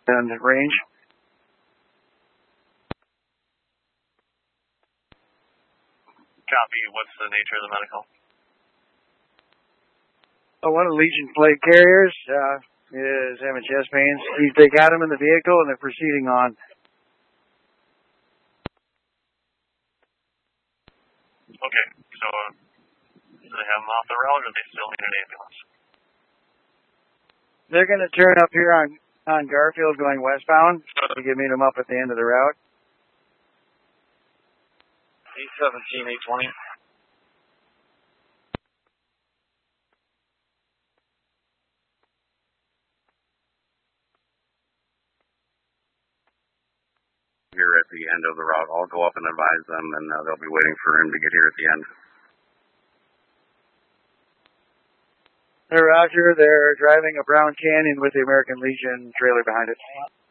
and range. Copy. What's the nature of the medical? One of the Legion flight carriers is having chest pains. They got him in the vehicle and they're proceeding on. Okay, so do they have him off the route or do they still need an ambulance? They're going to turn up here on Garfield going westbound. To meet him up at the end of the route. 817, 820. Here at the end of the route, I'll go up and advise them, and they'll be waiting for him to get here at the end. Roger, they're driving a Brown Canyon with the American Legion trailer behind it.